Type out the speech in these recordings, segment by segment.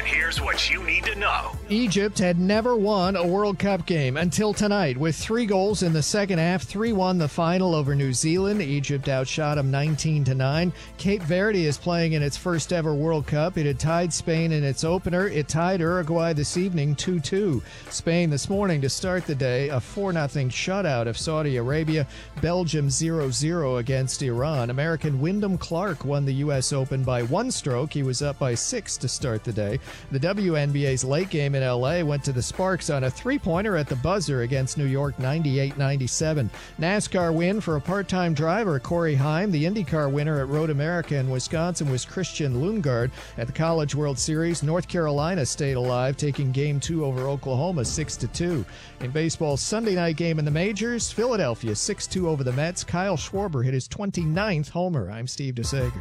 here's what you need to know. Egypt had never won a World Cup game until tonight. With 3 goals in the second half, 3-1 the final over New Zealand. Egypt outshot them 19-9. Cape Verde is playing in its first ever World Cup. It had tied Spain in its opener. It tied Uruguay this evening 2-2. Spain this morning to start the day, a 4-0 shutout of Saudi Arabia. Belgium 0-0 against Iran. American Wyndham Clark won the U.S. Open by 1 stroke. He was up by 6 to start the day. The WNBA's late game in L.A. went to the Sparks on a 3-pointer at the buzzer against New York 98-97. NASCAR win for a part-time driver, Corey Heim. The IndyCar winner at Road America in Wisconsin was Christian Lundgaard. At the College World Series, North Carolina stayed alive, taking Game 2 over Oklahoma 6-2. In baseball's Sunday night game in the majors, Philadelphia 6-2 over the Mets. Kyle Schwarber hit his 29th homer. I'm Steve DeSager.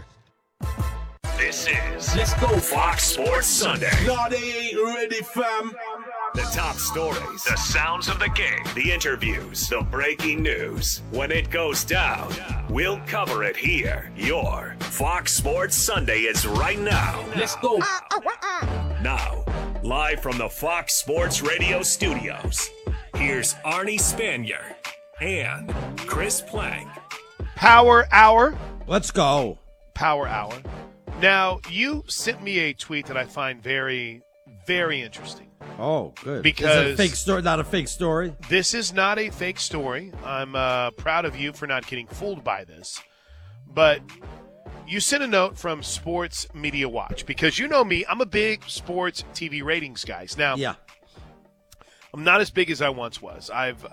This is Let's Go Fox Sports Sunday. No, they ain't ready, fam. The top stories, the sounds of the game, the interviews, the breaking news. When it goes down, we'll cover it here. Your Fox Sports Sunday is right now. Let's go. Now, live from the Fox Sports Radio studios, here's Arnie Spanier and Chris Plank. Power Hour. Let's go. Power Hour. Now, you sent me a tweet that I find very, very interesting. Oh, good. Because is it a fake story, not a fake story? This is not a fake story. I'm proud of you for not getting fooled by this. But you sent a note from Sports Media Watch because you know me. I'm a big sports TV ratings guy. Now, yeah. I'm not as big as I once was.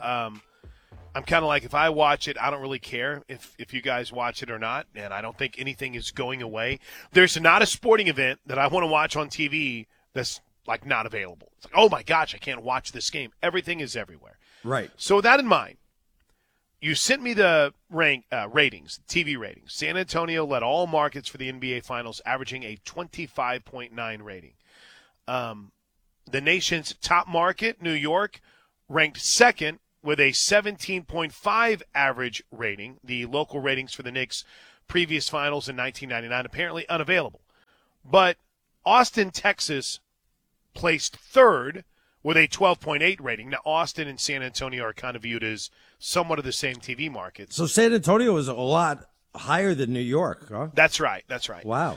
I'm kind of like, if I watch it, I don't really care if you guys watch it or not, and I don't think anything is going away. There's not a sporting event that I want to watch on TV that's, like, not available. It's like, oh, my gosh, I can't watch this game. Everything is everywhere. Right. So with that in mind, you sent me the ratings, TV ratings. San Antonio led all markets for the NBA Finals, averaging a 25.9 rating. The nation's top market, New York, ranked second with a 17.5 average rating. The local ratings for the Knicks' previous finals in 1999 apparently unavailable. But Austin, Texas placed third with a 12.8 rating. Now, Austin and San Antonio are kind of viewed as somewhat of the same TV markets. So San Antonio is a lot higher than New York, huh? That's right. That's right. Wow.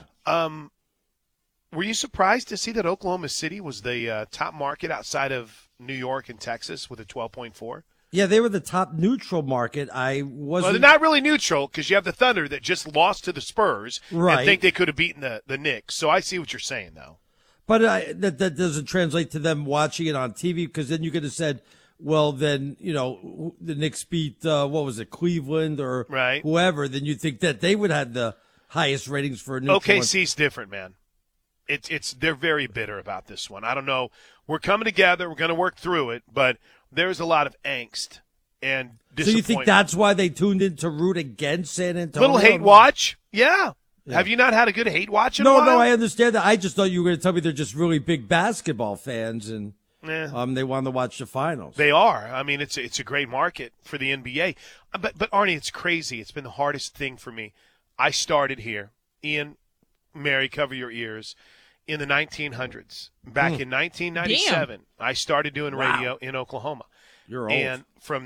Were you surprised to see that Oklahoma City was the top market outside of New York and Texas with a 12.4? Yeah, they were the top neutral market. I wasn't. Well, they're not really neutral because you have the Thunder that just lost to the Spurs right. and think they could have beaten the Knicks. So I see what you're saying, though. But that doesn't translate to them watching it on TV because then you could have said, well, then, you know, the Knicks beat, Cleveland or right. whoever. Then you'd think that they would have the highest ratings for a neutral. OKC's different, man. They're very bitter about this one. I don't know. We're coming together. We're going to work through it, but there's a lot of angst and disappointment. So you think that's why they tuned in to root against San Antonio? Little hate watch? Yeah. Have you not had a good hate watch in a while? No, I understand that. I just thought you were going to tell me they're just really big basketball fans and they wanted to watch the finals. They are. I mean, it's a great market for the NBA. But Arnie, it's crazy. It's been the hardest thing for me. I started here. Ian, Mary, cover your ears. In the 1900s. Back in 1997, I started doing radio in Oklahoma. You're old. And from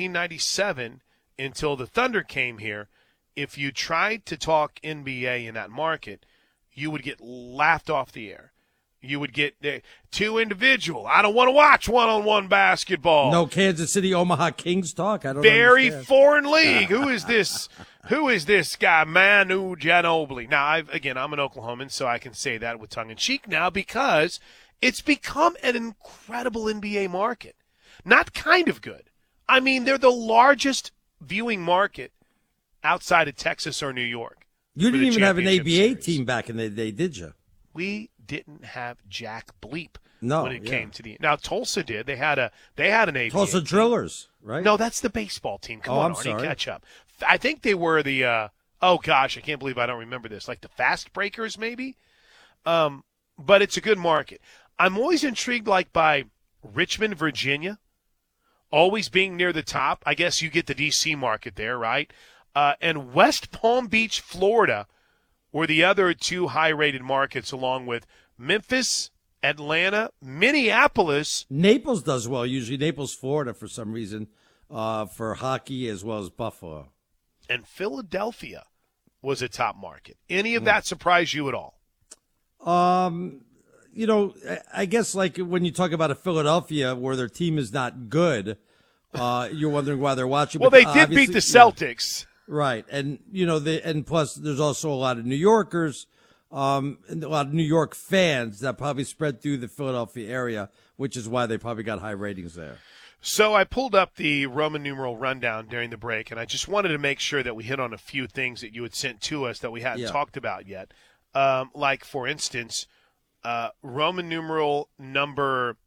1997 until the Thunder came here, if you tried to talk NBA in that market, you would get laughed off the air. You would get too individual. I don't want to watch one-on-one basketball. No Kansas City Omaha Kings talk. I don't Very understand. foreign league. Who is this? Who is this guy, Manu Ginobili? Now, I'm an Oklahoman, so I can say that with tongue in cheek now because it's become an incredible NBA market. Not kind of good. I mean, they're the largest viewing market outside of Texas or New York. You didn't even have an ABA series. team back in the day, did you? We didn't have Jack Bleep when it came to the. Now Tulsa did. They had an ABA. Tulsa team. Drillers, right? No, that's the baseball team. Come on, I'm Arnie, sorry. catch up. I think they were the. Oh gosh, I can't believe I don't remember this. Like the Fast Breakers, maybe. But it's a good market. I'm always intrigued, like by Richmond, Virginia, always being near the top. I guess you get the DC market there, right? And West Palm Beach, Florida, were the other two high-rated markets, along with Memphis Atlanta, Minneapolis. Naples does well usually. Naples, Florida, for some reason, for hockey as well as Buffalo. And Philadelphia was a top market. Any of that surprise you at all? I guess like when you talk about a Philadelphia where their team is not good, you're wondering why they're watching. Well, but they did beat the Celtics. Yeah, right. And, and plus there's also a lot of New Yorkers, and a lot of New York fans that probably spread through the Philadelphia area, which is why they probably got high ratings there. So I pulled up the Roman numeral rundown during the break, and I just wanted to make sure that we hit on a few things that you had sent to us that we hadn't talked about yet. Like, for instance, Roman numeral number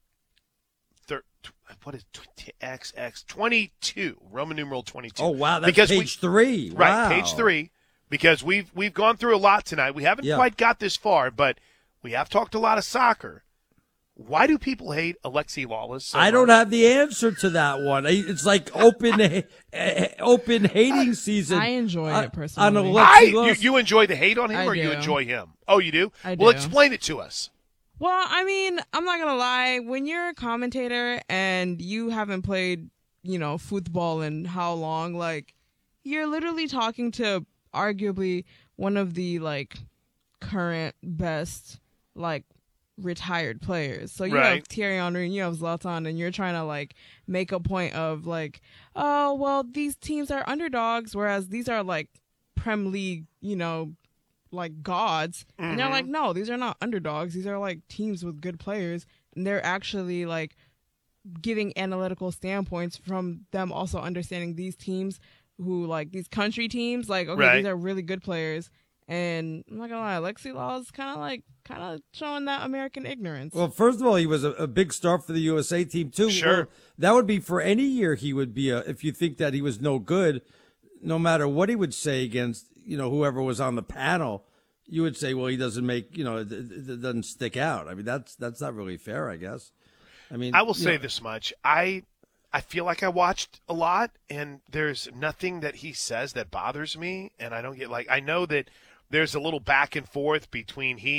what is XX 22? Roman numeral 22. Oh wow, that's page 3. Right, wow. page 3. Because we've gone through a lot tonight. We haven't quite got this far, but we have talked a lot of soccer. Why do people hate Alexi Lawless so I don't much? have the answer to that one. It's like open hating season. I enjoy it personally. On Alexi Lawless. You enjoy the hate on him, I or do. you enjoy him? Oh, you do? I Well, do. explain it to us. Well, I mean, I'm not going to lie. When you're a commentator and you haven't played, football in how long, like, you're literally talking to arguably one of the, like, current best, like, retired players. So you have Thierry Henry and you have Zlatan, and you're trying to, like, make a point of, like, oh, well, these teams are underdogs, whereas these are, like, Prem League, like gods. And they're like, no, these are not underdogs. These are like teams with good players. And they're actually like giving analytical standpoints from them also understanding these teams who like these country teams, like, okay, these are really good players. And I'm not gonna lie, Alexi Law is kind of showing that American ignorance. Well, first of all, he was a big star for the USA team too. Sure. Well, that would be for any year he would be if you think that he was no good, no matter what he would say against, whoever was on the panel, you would say, well, he doesn't make, it doesn't stick out. I mean, that's not really fair, I guess. I mean, I will say this much. I feel like I watched a lot, and there's nothing that he says that bothers me, and I don't get I know that there's a little back and forth between he